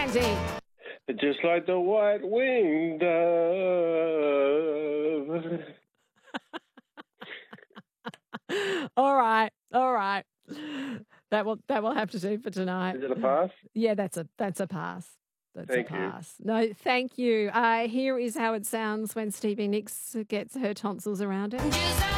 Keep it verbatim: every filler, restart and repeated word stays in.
Andy. Just like the white-winged dove. All right, all right. That will that will have to do for tonight. Is it a pass? Yeah, that's a that's a pass. That's Thank a you. pass. No, thank you. Uh, here is how it sounds when Stevie Nicks gets her tonsils around her.